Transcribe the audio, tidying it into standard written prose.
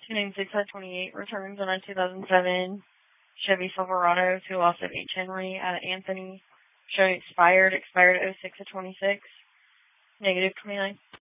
296/28 returns on a 2007 Chevy Silverado to a loss of H. Henry at Anthony. Showing expired at 06/26. -29.